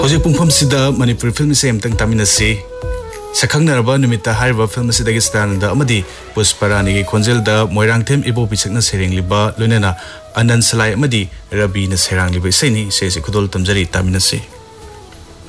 Hoje pungpam sida Manipur film se amtang taminasi sakhangnaraba numita harba film sidagi stanada amadi Pusparani gi khonjelda Moirangthem ibo bichakna serengliba loinana Anand Salai amadi Rabi na serangliba isaini se khudol tamjari taminasi